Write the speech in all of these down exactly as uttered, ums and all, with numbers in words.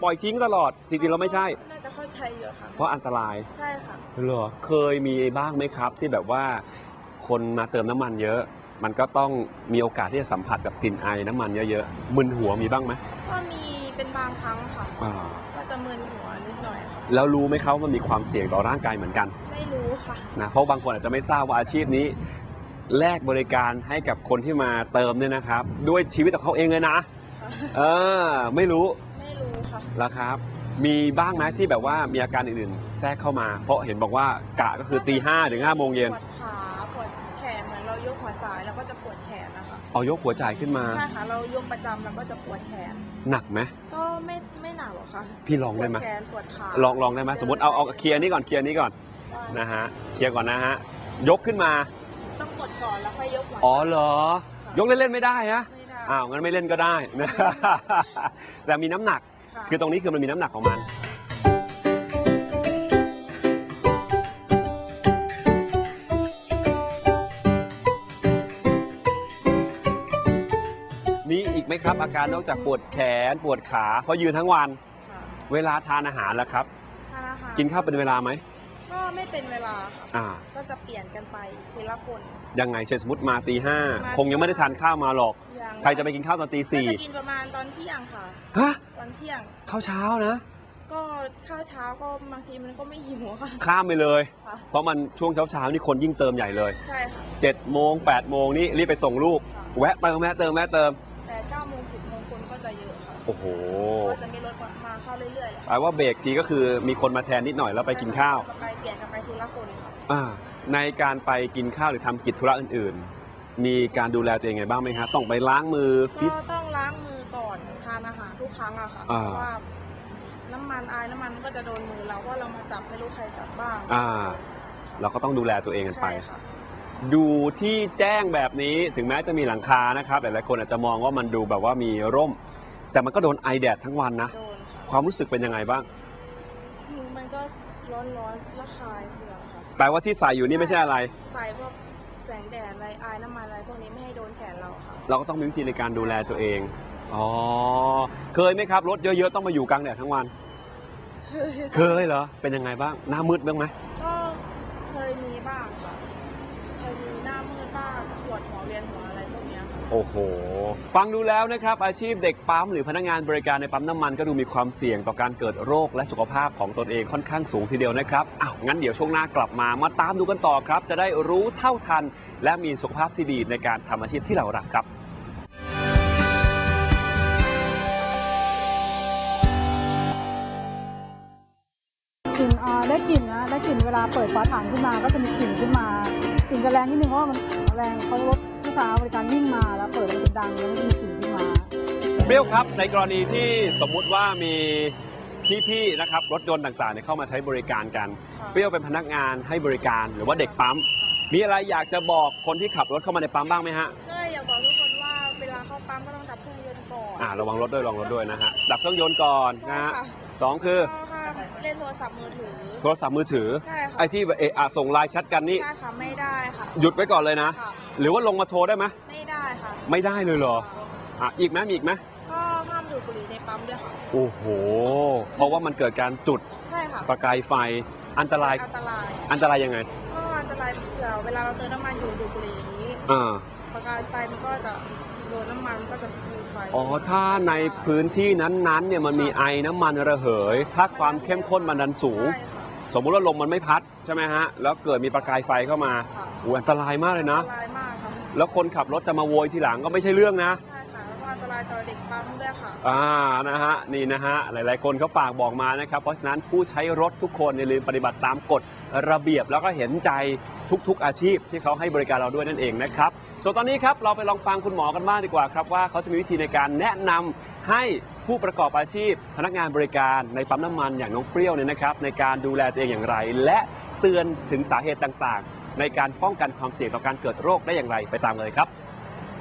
ปล่อยทิ้งตลอดจริงๆเราไม่ใช่น่าจะเข้าใจอยู่ค่ะเพราะอันตรายใช่ค่ะเหรอเคยมีบ้างไหมครับที่แบบว่าคนมาเติมน้ำมันเยอะมันก็ต้องมีโอกาสที่จะสัมผัสกับกลิ่นไอน้ำมันเยอะๆมึนหัวมีบ้างไหมก็มีเป็นบางครั้งค่ะก็จะมึนหัวนิดหน่อยค่ะแล้วรู้ไหมครับว่ามันมีความเสี่ยงต่อร่างกายเหมือนกันไม่รู้ค่ะนะเพราะบางคนอาจจะไม่ทราบว่าอาชีพนี้แลกบริการให้กับคนที่มาเติมเนี่ยนะครับด้วยชีวิตของเขาเองเลยนะเออไม่รู้ไม่รู้ค่ะแล้วครับมีบ้างไหมที่แบบว่ามีอาการอื่นๆแทรกเข้ามาเพราะเห็นบอกว่ากะก็คือตีห้าถึงห้าโมงเย็นปวดขาปวดแขนเหมือนเรายกหัวจ่ายแล้วก็จะปวดแขนนะคะเอายกหัวจ่ายขึ้นมาใช่ค่ะเรายกประจำแล้วก็จะปวดแขนหนักไหมก็ไม่ไม่หนักหรอกค่ะพี่ลองได้ไหมปวดแขนปวดขาลองลองได้ไหมสมมติเอาเอาเคลียร์นี้ก่อนเคลียร์นี้ก่อนนะฮะเคลียร์ก่อนนะฮะยกขึ้นมาต้องกดก่อนแล้วค่อยยกหัวอ๋อเหรอยกเล่นๆไม่ได้ฮะอ้าวงั้นไม่เล่นก็ได้นะแต่มีน้ำหนักคือตรงนี้คือมันมีน้ำหนักของมันมีอีกไหมครับอาการนอกจากปวดแขนปวดขาเพราะยืนทั้งวันเวลาทานอาหารแล้วครับกินข้าวเป็นเวลาไหมก็ไม่เป็นเวลาค่ะก็จะเปลี่ยนกันไปทีละคนยังไงเช่นสมมติมาตีห้าคงยังไม่ได้ทานข้าวมาหรอกใครจะไปกินข้าวตอนตีสี่กินประมาณตอนเที่ยงค่ะฮะตอนเที่ยงข้าวเช้านะก็ข้าวเช้าก็บางทีมันก็ไม่หิวค่ะข้ามไปเลยเพราะมันช่วงเช้าเช้านี่คนยิ่งเติมใหญ่เลยใช่ค่ะเจ็ดโมงแปดโมงนี่รีบไปส่งลูกแวะเติมแวะเติมแวะเติมแต่เก้าโมงสิบโมงคนก็จะเยอะค่ะโอ้โหก็จะมีรถมาเข้าเรื่อยๆแปลว่าเบรกทีก็คือมีคนมาแทนนิดหน่อยแล้วไปกินข้าวไปเปลี่ยนกันไปทีละคนค่ะในการไปกินข้าวหรือทำกิจธุระอื่นๆมีการดูแลตัวเองไงบ้างไหมครับต้องไปล้างมือก็ต้องล้างมือก่อนทานอาหารทุกครั้งอะค่ะเพราะว่าน้ำมันอายน้ำมันก็จะโดนมือเราว่าเรามาจับไม่รู้ใครจับบ้างอ่าเราก็ต้องดูแลตัวเองกันไปดูที่แจ้งแบบนี้ถึงแม้จะมีหลังคานะครับหลายๆคนอาจจะมองว่ามันดูแบบว่ามีร่มแต่มันก็โดนไอแดดทั้งวันนะความรู้สึกเป็นยังไงบ้างมันก็ร้อนร้อนระคายเคืองค่ะแปลว่าที่ใส่อยู่นี่ไม่ใช่อะไรใส่พวกแสงแดดอะไรอายน้ำมันอะไรพวกนี้ไม่ให้โดนแขนเราค่ะเราก็ต้องมีวิธีในการดูแลตัวเองอ๋อเคยไหมครับรถเยอะๆต้องมาอยู่กลางแดดทั้งวันเคยเหรอเป็นยังไงบ้างหน้ามืดบ้างไหมก็เคยมีบ้างค่ะเคยมีหน้ามืดบ้างปวดหัวเวียนหัวอะไรพวกนี้โอ้โหฟังดูแล้วนะครับอาชีพเด็กปั๊มหรือพนักงานบริการในปั๊มน้ำมันก็ดูมีความเสี่ยงต่อการเกิดโรคและสุขภาพของตนเองค่อนข้างสูงทีเดียวนะครับอ้าวงั้นเดี๋ยวช่วงหน้ากลับมามาตามดูกันต่อครับจะได้รู้เท่าทันและมีสุขภาพที่ดีในการทำอาชีพที่เรารักครับกลิ่นได้กลิ่นนะได้กลิ่นเวลาเปิดฝาถังขึ้นมาก็จะมีกลิ่นขึ้นมากลิ่นจะแรงนิดนึงเพราะว่ามันแรงเขารถลูกค้าบริการวิ่งมาแล้วเปิดมันจะดังแล้วก็มีกลิ่นขึ้นมาเปรี้ยวครับในกรณีที่สมมุติว่ามีพี่ๆนะครับรถยนต์ต่างๆเข้ามาใช้บริการกันเปรี้ยวเป็นพนักงานให้บริการหรือว่าเด็กปั๊มมีอะไรอยากจะบอกคนที่ขับรถเข้ามาในปั๊มบ้างไหมฮะก็อยากบอกทุกคนว่าเวลาเข้าปั๊มก็ต้องดับเครื่องยนต์ก่อนอ่าระวังรถด้วยระวังรถด้วยนะฮะดับเครื่องยนต์ก่อนนะฮะสองคือเล่นโทรศัพท์มือถือโทรศัพท์มือถือใช่ค่ะไอ้ที่เอะอะส่งไลน์แชทกันนี่ใช่ค่ะไม่ได้ค่ะหยุดไว้ก่อนเลยนะหรือว่าลงมาโทรได้ไหมไม่ได้ค่ะไม่ได้เลยเหรออ่ะอีกไหมมีอีกไหมก็ห้ามดูดบุหรี่ในปั๊มด้วยค่ะโอ้โหเพราะว่ามันเกิดการจุดใช่ค่ะประกายไฟอันตรายอันตรายอันตรายยังไงก็อันตรายเผื่อเวลาเราเติมน้ำมันอยู่ดูดบุหรี่อย่างนี้ประกายไฟมันก็จะโดนน้ำมันก็จะมีไฟอ๋อถ้าในพื้นที่นั้นๆเนี่ยมันมีไอน้ำมันระเหยถ้าความเข้มข้นมันดันสูงสมมุติว่าลมมันไม่พัดใช่ไหมฮะแล้วเกิดมีประกายไฟเข้ามาโอ้อันตรายมากเลยนะอันตรายมากค่ะแล้วคนขับรถจะมาโวยทีหลังก็ไม่ใช่เรื่องนะใช่ค่ะแล้วก็อันตรายต่อเด็กปั๊มด้วยค่ะอ่านะฮะนี่นะฮะหลายๆคนเขาฝากบอกมานะครับเพราะฉะนั้นผู้ใช้รถทุกคนอย่าลืมปฏิบัติตามกฎระเบียบแล้วก็เห็นใจทุกๆอาชีพที่เขาให้บริการเราด้วยนั่นเองนะครับส่วนตอนนี้ครับเราไปลองฟังคุณหมอกันบ้างดีกว่าครับว่าเขาจะมีวิธีในการแนะนำให้ผู้ประกอบอาชีพพนักงานบริการในปั๊มน้ำมันอย่างน้องเปรี้ยวเนี่ยนะครับในการดูแลตัวเองอย่างไรและเตือนถึงสาเหตุต่างๆในการป้องกันความเสี่ยงต่อการเกิดโรคได้อย่างไรไปตามเลยครับ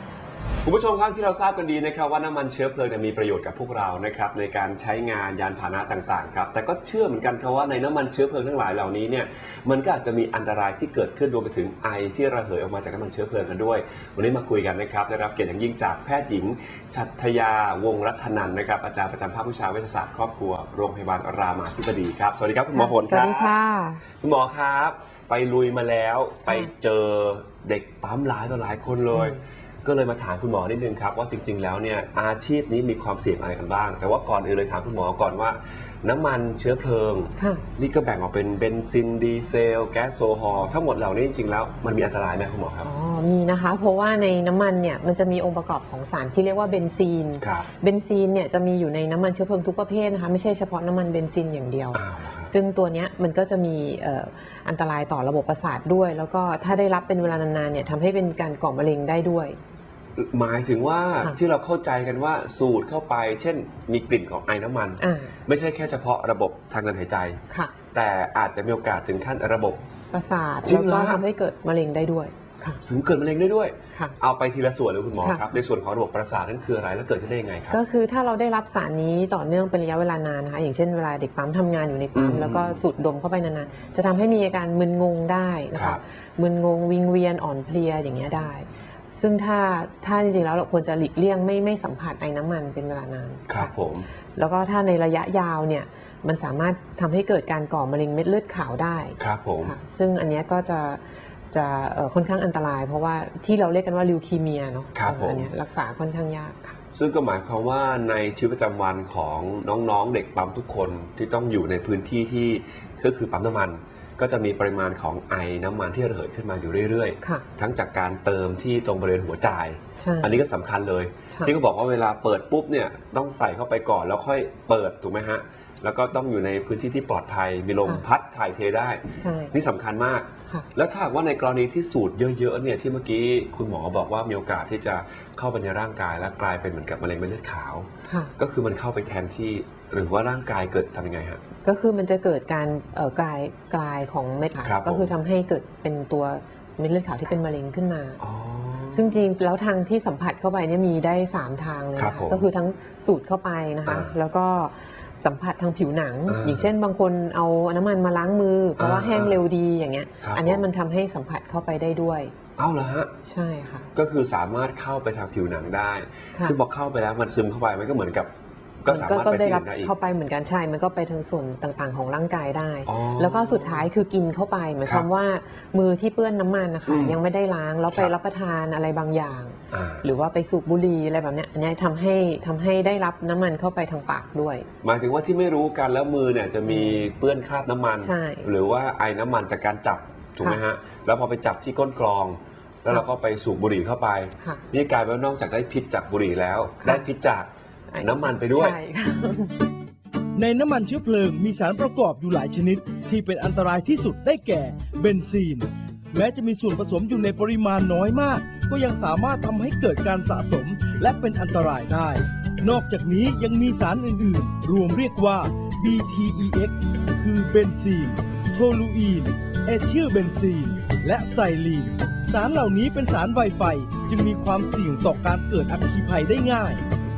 คุณผู้ชมครับที่เราทราบกันดีนะครับว่าน้ำมันเชื้อเพลิงมีประโยชน์กับพวกเรานะครับในการใช้งานยานพาหนะต่างๆครับแต่ก็เชื่อเหมือนกันครับว่าในน้ำมันเชื้อเพลิงทั้งหลายเหล่านี้เนี่ยมันก็อาจจะมีอันตรายที่เกิดขึ้นรวมไปถึงไอที่ระเหยออกมาจากน้ำมันเชื้อเพลิงกันด้วยวันนี้มาคุยกันนะครับได้รับเกียรติอย่างยิ่งจากแพทย์หญิงชัทยาวงศ์รัตนันท์นะครับอาจารย์ประจำภาควิชาเวชศาสตร์ครอบครัวโรงพยาบาลรามาธิบดีครับสวัสดีครับคุณหมอฝนครับสวัสดีค่ะคุณหมอครับไปลุยมาแล้วไปเจอเด็กปั๊มหลายต่อหลายคนเลยก็เลยมาถามคุณหมอนิดนึงครับว่าจริงๆแล้วเนี่ยอาชีพนี้มีความเสี่ยงอะไรกันบ้างแต่ว่าก่อนอื่นเลยถามคุณหมอก่อนว่าน้ำมันเชื้อเพลิงนี่ก็แบ่งออกเป็นเบนซินดีเซลแก๊สโซฮอล์ทั้งหมดเหล่านี้จริงๆแล้วมันมีอันตรายไหมคุณหมอครับอ๋อมีนะคะเพราะว่าในน้ำมันเนี่ยมันจะมีองค์ประกอบของสารที่เรียกว่าเบนซีนเบนซีนเนี่ยจะมีอยู่ในน้ำมันเชื้อเพลิงทุกประเภทนะคะไม่ใช่เฉพาะน้ำมันเบนซินอย่างเดียวซึ่งตัวนี้มันก็จะมีอันตรายต่อระบบประสาทด้วยแล้วก็ถ้าได้รับเป็นเวลานานๆเนี่ยทำให้เป็นการก่อมะเร็งได้ด้วยหมายถึงว่าที่เราเข้าใจกันว่าสูดเข้าไปเช่นมีกลิ่นของไอน้ำมันไม่ใช่แค่เฉพาะระบบทางเดินหายใจแต่อาจจะมีโอกาสถึงขั้นระบบประสาทแล้วก็ทำให้เกิดมะเร็งได้ด้วยถึงเกิดมะเร็งได้ด้วยเอาไปทีละส่วนเลยคุณหมอครับในส่วนของระบบประสาทนั้นคืออะไรแล้วเกิดขึ้นได้ยังไงครับก็คือถ้าเราได้รับสารนี้ต่อเนื่องเป็นระยะเวลานานนะคะอย่างเช่นเวลาเด็กปั๊มทำงานอยู่ในปั๊มแล้วก็สูดดมเข้าไปนานๆจะทำให้มีอาการมึนงงได้นะคะมึนงงวิงเวียนอ่อนเพลียอย่างเงี้ยได้ซึ่งถ้าถ้าจริงๆแล้วเราควรจะหลีกเลี่ยงไม่ไม่สัมผัสไอ้น้ำมันเป็นเวลานานครับผมแล้วก็ถ้าในระยะยาวเนี่ยมันสามารถทำให้เกิดการก่อมะเร็งเม็ดเลือดขาวได้ครับผมซึ่งอันนี้ก็จะจะค่อนข้างอันตรายเพราะว่าที่เราเรียกกันว่าลิวคีเมียเนาะอันนี้รักษาค่อนข้างยากค่ะซึ่งก็หมายความว่าในชีวิตประจำวันของน้องๆเด็กปั๊มทุกคนที่ต้องอยู่ในพื้นที่ที่ก็คือปั๊มน้ำมันก็จะมีปริมาณของไอน้ำมันที่ระเหยขึ้นมาอยู่เรื่อยๆทั้งจากการเติมที่ตรงบริเวณหัวจ่ายอันนี้ก็สำคัญเลยที่เขาบอกว่าเวลาเปิดปุ๊บเนี่ยต้องใส่เข้าไปก่อนแล้วค่อยเปิดถูกไหมฮะแล้วก็ต้องอยู่ในพื้นที่ที่ปลอดภัยมีลมพัดถ่ายเทได้นี่สำคัญมากแล้วถ้าว่าในกรณีที่สูดเยอะๆเนี่ยที่เมื่อกี้คุณหมอบอกว่ามีโอกาสที่จะเข้าไปในร่างกายและกลายเป็นเหมือนกับมะเร็งเม็ดเลือดขาวก็คือมันเข้าไปแทนที่หรือว่าร่างกายเกิดทำยังไงฮะก็คือมันจะเกิดการกลายกลายของเม็ดขาวก็คือทำให้เกิดเป็นตัวเม็ดเลือดขาวที่เป็นมะเร็งขึ้นมาซึ่งจริงแล้วทางที่สัมผัสเข้าไปเนี่ยมีได้สามทางเลยก็คือทั้งสูดเข้าไปนะคะแล้วก็สัมผัสทางผิวหนังอย่างเช่นบางคนเอาน้ำมันมาล้างมือเพราะว่าแห้งเร็วดีอย่างเงี้ยอันนี้มันทำให้สัมผัสเข้าไปได้ด้วยเอาเหรอฮะใช่ค่ะก็คือสามารถเข้าไปทางผิวหนังได้ซึ่งพอเข้าไปแล้วมันซึมเข้าไปมันก็เหมือนกับก็สามารถไปที่อื่นได้อีกเข้าไปเหมือนกันใช่มันก็ไปถึงส่วนต่างๆของร่างกายได้แล้วก็สุดท้ายคือกินเข้าไปหมายความว่ามือที่เปื้อนน้ำมันนะคะยังไม่ได้ล้างแล้วไปรับประทานอะไรบางอย่างหรือว่าไปสูบบุหรี่อะไรแบบนี้อันนี้ทำให้ทำให้ได้รับน้ำมันเข้าไปทางปากด้วยหมายถึงว่าที่ไม่รู้กันแล้วมือเนี่ยจะมีเปื้อนคราบน้ำมันหรือว่าไอน้ำมันจากการจับถูกไหมฮะแล้วพอไปจับที่ก้นกรองแล้วเราก็ไปสูบบุหรี่เข้าไปนี่กลายเป็นว่านอกจากได้พิษจากบุหรี่แล้วได้พิษจากน้ำมันไปด้วยในน้ำมันเชื้อเพลิงมีสารประกอบอยู่หลายชนิดที่เป็นอันตรายที่สุดได้แก่เบนซีนแม้จะมีส่วนผสมอยู่ในปริมาณน้อยมากก็ยังสามารถทำให้เกิดการสะสมและเป็นอันตรายได้นอกจากนี้ยังมีสารอื่นๆรวมเรียกว่า บี ที อี เอ็กซ์ คือเบนซีนโทลูอีนเอทิลเบนซีนและไซลีนสารเหล่านี้เป็นสารไวไฟจึงมีความเสี่ยงต่อการเกิดอัคคีภัยได้ง่าย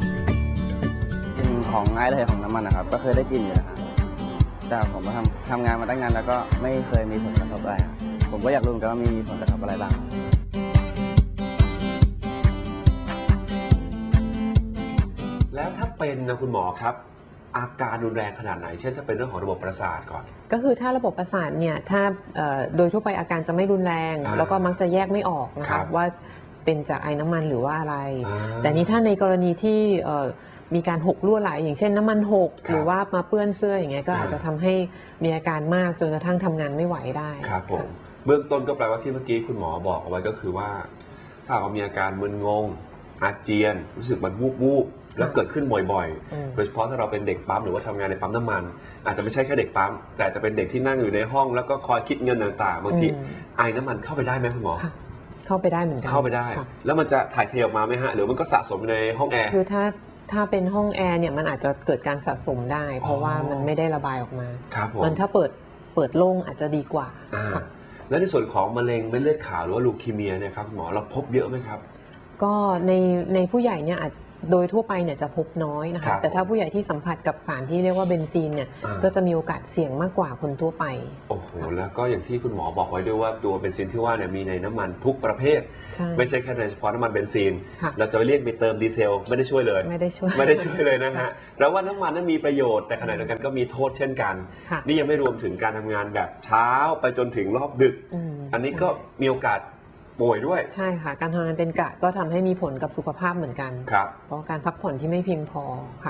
ของไอระเหยของน้ำมันนะครับก็เคยได้กินอยู่นะครับแต่ผมมาทำทำงานมาตั้งนานแล้วก็ไม่เคยมีผลกระทบอะไรผมก็อยากรู้เหมือนกันว่ามีผลกระทบอะไรบ้างแล้วถ้าเป็นนะคุณหมอครับอาการรุนแรงขนาดไหนเช่นถ้าเป็นเรื่องของระบบประสาทก่อนก็คือถ้าระบบประสาทเนี่ยถ้าโดยทั่วไปอาการจะไม่รุนแรงแล้วก็มักจะแยกไม่ออกนะคะว่าเป็นจากไอน้ำมันหรือว่าอะไรแต่นี้ถ้าในกรณีที่มีการหกรั่วไหลอย่างเช่นน้ำมันหกหรือว่ามาเปื้อนเสื้ออย่างเงี้ยก็อาจจะทำให้มีอาการมากจนกระทั่งทำงานไม่ไหวได้ครับผมเบื้องต้นก็แปลว่าที่เมื่อกี้คุณหมอบอกเอาไว้ก็คือว่าถ้าเรามีอาการมึนงงอาเจียนรู้สึกมันวูบวูบแล้วเกิดขึ้นบ่อยๆโดยเฉพาะถ้าเราเป็นเด็กปั๊มหรือว่าทำงานในปั๊มน้ำมันอาจจะไม่ใช่แค่เด็กปั๊มแต่จะเป็นเด็กที่นั่งอยู่ในห้องแล้วก็คอยคิดเงินต่างๆบางทีไอน้ำมันเข้าไปได้ไหมคุณหมอเข้าไปได้เหมือนกันเข้าไปได้แล้วมันจะถ่ายเทออกมาไหมฮะหรือมันก็สะสมในห้องแอร์คือถ้าถ้าเป็นห้องแอร์เนี่ยมันอาจจะเกิดการสะสมได้เพราะว่ามันไม่ได้ระบายออกมามันถ้าเปิดเปิดโล่งอาจจะดีกว่าแล้วในส่วนของมะเร็งเม็ดเลือดขาวหรือว่าลูคีเมียเนี่ยครับหมอเราพบเยอะไหมครับก็ในในผู้ใหญ่เนี่ยอาจโดยทั่วไปเนี่ยจะพบน้อยนะคะแต่ถ้าผู้ใหญ่ที่สัมผัสกับสารที่เรียกว่าเบนซีนเนี่ยก็จะมีโอกาสเสี่ยงมากกว่าคนทั่วไปโอ้โหแล้วก็อย่างที่คุณหมอบอกไว้ด้วยว่าตัวเบนซินที่ว่าเนี่ยมีในน้ำมันทุกประเภทไม่ใช่แค่ในเฉพาะน้ำมันเบนซินเราจะไปเรียกไปเติมดีเซลไม่ได้ช่วยเลยไม่ได้ช่วยไม่ได้ช่วยเลยนะฮะแล้วว่าน้ำมันนั้นมีประโยชน์แต่ขณะเดียวกันก็มีโทษเช่นกันนี่ยังไม่รวมถึงการทำงานแบบเช้าไปจนถึงรอบดึกอันนี้ก็มีโอกาสป่วยด้วยใช่ค่ะการทำงานเป็นกะก็ทำให้มีผลกับสุขภาพเหมือนกันครับเพราะการพักผ่อนที่ไม่เพียงพอค่ะ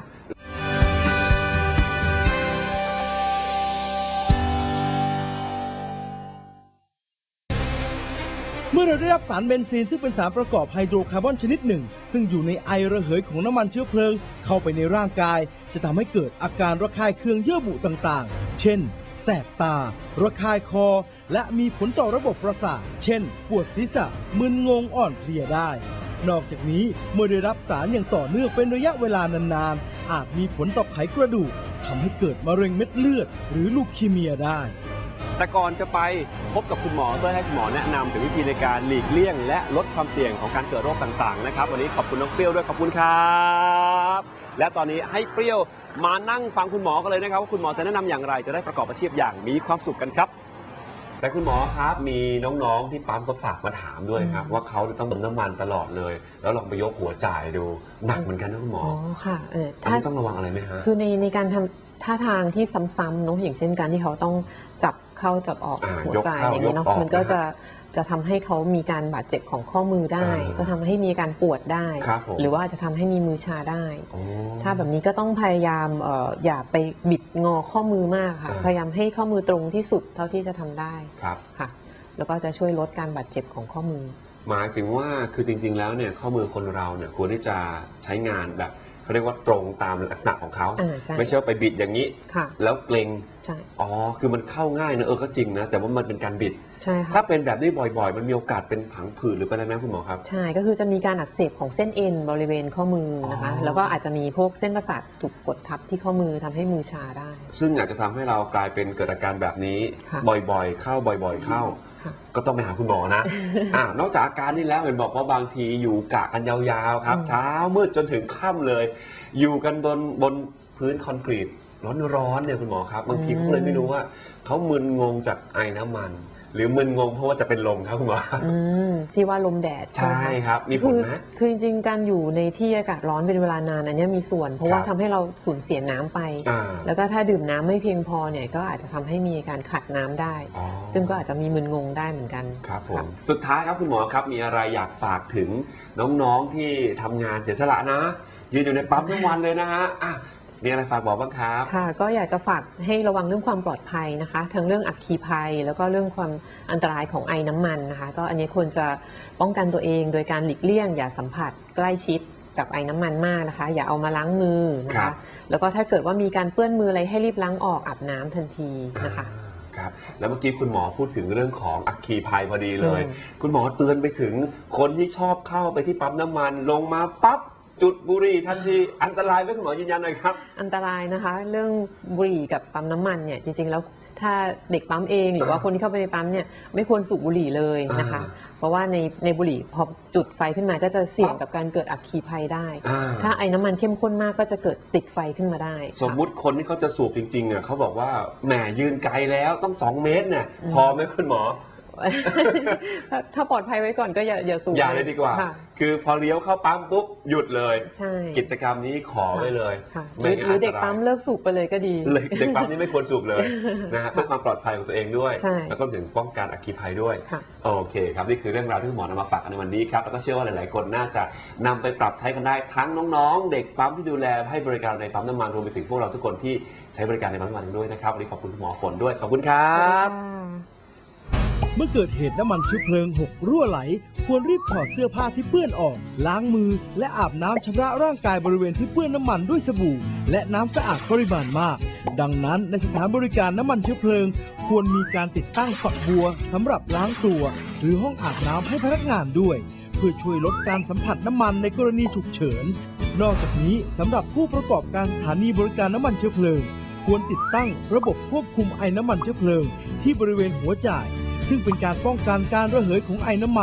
เมื่อเราได้รับสารเบนซีนซึ่งเป็นสารประกอบไฮโดรคาร์บอนชนิดหนึ่งซึ่งอยู่ในไอระเหยของน้ำมันเชื้อเพลิงเข้าไปในร่างกายจะทำให้เกิดอาการระคายเคืองเยื่อบุต่างๆเช่นแสบตาระคายคอและมีผลต่อระบบประสาทเช่นปวดศีรษะมึนงงอ่อนเพลียได้นอกจากนี้เมื่อได้รับสารอย่างต่อเนื่องเป็นระยะเวลานานๆอาจมีผลต่อไขกระดูกทำให้เกิดมะเร็งเม็ดเลือดหรือลูคีเมียได้แต่ก่อนจะไปพบกับคุณหมอเพื่อให้คุณหมอแนะนำถึงวิธีในการหลีกเลี่ยงและลดความเสี่ยงของการเกิดโรคต่างๆนะครับวันนี้ขอบคุณน้องเปรี้ยวด้วยขอบคุณครับและตอนนี้ให้เปรี้ยวมานั่งฟังคุณหมอกันเลยนะครับว่าคุณหมอจะแนะนำอย่างไรจะได้ประกอบอาชีพอย่างมีความสุขกันครับแต่คุณหมอครับมีน้องๆที่ปั๊มก็ฝากมาถามด้วยครับว่าเขาจะต้องเติมน้ำมันตลอดเลยแล้วลองไปยกหัวจ่ายดูหนักเหมือนกันนะคุณหมออ๋อค่ะเออถ้าต้องระวังอะไรไหมฮะคือในในการทำท่าทางที่ซ้ำๆเนาะอย่างเช่นการที่เขาต้องจับเข้าจับออกหัวจ่ายอย่างเงี้ยเนาะมันก็จะจะทำให้เขามีการบาดเจ็บของข้อมือได้ก็ทำให้มีการปวดได้หรือว่าจะทำให้มีมือชาได้ถ้าแบบนี้ก็ต้องพยายามอย่าไปบิดงอข้อมือมากค่ะพยายามให้ข้อมือตรงที่สุดเท่าที่จะทำได้ค่ะแล้วก็จะช่วยลดการบาดเจ็บของข้อมือหมายถึงว่าคือจริงๆแล้วเนี่ยข้อมือคนเราเนี่ยควรที่จะใช้งานแบบเขาเรียกว่าตรงตามลักษณะของเขาไม่ใช่ว่าไปบิดอย่างนี้แล้วเกร็งอ๋อคือมันเข้าง่ายนะเออก็จริงนะแต่ว่ามันเป็นการบิดถ้าเป็นแบบนี้บ่อยๆมันมีโอกาสเป็นผังผืดหรือเป็นอะไรไหมคุณหมอครับใช่ก็คือจะมีการอักเสบของเส้นเอ็นบริเวณข้อมือนะคะแล้วก็อาจจะมีพวกเส้นประสาทถูกกดทับที่ข้อมือทำให้มือชาได้ซึ่งอาจจะทำให้เรากลายเป็นเกิดอาการแบบนี้บ่อยๆเข้าบ่อยๆเข้าก็ต้องไปหาคุณหมอนะอ่านอกจากอาการนี้แล้วเห็นบอกว่าบางทีอยู่กะกันยาวๆครับเช้ามืดจนถึงค่ำเลยอยู่กันบนบนพื้นคอนกรีตร้อนๆเนี่ยคุณหมอครับบางทีเขาเลยไม่รู้ว่าเขามึนงงจากไอน้ำมันหรือมึนงงเพราะว่าจะเป็นลมครับคุณหมอที่ว่าลมแดดใช่ครับมีผลไหมคือจริงๆการอยู่ในที่อากาศร้อนเป็นเวลานานอันนี้มีส่วนเพราะว่าทำให้เราสูญเสียน้ำไปแล้วก็ถ้าดื่มน้ำไม่เพียงพอเนี่ยก็อาจจะทำให้มีการขาดน้ำได้ซึ่งก็อาจจะมีมึนงงได้เหมือนกันครับผมสุดท้ายครับคุณหมอครับมีอะไรอยากฝากถึงน้องๆที่ทำงานเสียสละนะยืนอยู่ในปั๊มทั้งวันเลยนะฮะมีอะไรฝากบอกบ้างครับค่ะก็อยากจะฝากให้ระวังเรื่องความปลอดภัยนะคะทั้งเรื่องอัคคีภัยแล้วก็เรื่องความอันตรายของไอน้ำมันนะคะก็อันนี้ควรจะป้องกันตัวเองโดยการหลีกเลี่ยงอย่าสัมผัสใกล้ชิดกับไอน้ำมันมากนะคะอย่าเอามาล้างมือนะคะแล้วก็ถ้าเกิดว่ามีการเปื้อนมืออะไรให้รีบล้างออกอาบน้ำทันทีนะคะครับแล้วเมื่อกี้คุณหมอพูดถึงเรื่องของอัคคีภัยพอดีเลยคุณหมอเตือนไปถึงคนที่ชอบเข้าไปที่ปั๊มน้ำมันลงมาปั๊บจุดบุหรี่ทันทีอันตรายไหมคุณหมอยืนยันหน่อยครับอันตรายนะคะเรื่องบุหรี่กับปั๊มน้ำมันเนี่ยจริงๆแล้วถ้าเด็กปั๊มเองหรือว่าคนที่เข้าไปในปั๊มเนี่ยไม่ควรสูบบุหรี่เลยนะคะเพราะว่าในในบุหรี่พอจุดไฟขึ้นมาก็จะเสี่ยงกับการเกิดอัคคีภัยได้ถ้าไอ้น้ำมันเข้มข้นมากก็จะเกิดติดไฟขึ้นมาได้สมมุติคนที่เขาจะสูบจริงๆอ่ะเขาบอกว่าแหมยืนไกลแล้วต้องสองเมตรเนี่ยพอไหมคุณหมอถ้าปลอดภัยไว้ก่อนก็อย่าอย่าสูบอย่าเลยดีกว่าคือพอเลี้ยวเข้าปั๊มปุ๊บหยุดเลยใช่กิจกรรมนี้ขอไว้เลยหรือเด็กปั๊มเลิกสูบไปเลยก็ดีเด็กปั๊มนี่ไม่ควรสูบเลยนะฮะเพื่อความปลอดภัยของตัวเองด้วยแล้วก็ถึงป้องกันอัคคีภัยด้วยโอเคครับนี่คือเรื่องราวที่หมอนำมาฝากกันในวันนี้ครับแล้วก็เชื่อว่าหลายๆคนน่าจะนำไปปรับใช้กันได้ทั้งน้องๆเด็กปั๊มที่ดูแลให้บริการในปั๊มน้ำมันรวมไปถึงพวกเราทุกคนที่ใช้บริการในปั๊มน้ำมันด้วยนะครับวันนี้ขอบคุณคุณหมอฝนด้วยขอบคุณครับเมื่อเกิดเหตุน้ำมันเชื้อเพลิงหกรั่วไหลควรรีบถอดเสื้อผ้าที่เปื้อนออกล้างมือและอาบน้ำชำระร่างกายบริเวณที่เปื้อนน้ำมันด้วยสบู่และน้ำสะอาดปริมาณมากดังนั้นในสถานบริการน้ำมันเชื้อเพลิงควรมีการติดตั้งฝักบัวสำหรับล้างตัวหรือห้องอาบน้ำให้พนักงานด้วยเพื่อช่วยลดการสัมผัสน้ำมันในกรณีฉุกเฉินนอกจากนี้สำหรับผู้ประกอบการสถานีบริการน้ำมันเชื้อเพลิงควรติดตั้งระบบควบคุมไอน้ำมันเชื้อเพลิงที่บริเวณหัวจ่ายซึ่งเป็นการป้องกันการระเหยของไอน้ำมัน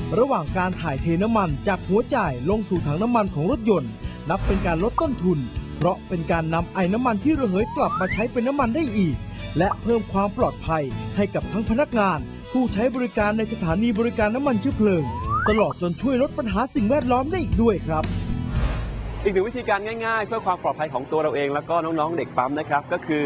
ระหว่างการถ่ายเทน้ำมันจากหัวจ่ายลงสู่ถังน้ำมันของรถยนต์นับเป็นการลดต้นทุนเพราะเป็นการนำไอ้น้ำมันที่ระเหยกลับมาใช้เป็นน้ำมันได้อีกและเพิ่มความปลอดภัยให้กับทั้งพนักงานผู้ใช้บริการในสถานีบริการน้ำมันเชื้อเพลิงตลอดจนช่วยลดปัญหาสิ่งแวดล้อมได้อีกด้วยครับอีกหนึ่งวิธีการง่ายๆเพื่อความปลอดภัยของตัวเราเองแล้วก็น้องๆเด็กปั๊มนะครับก็คือ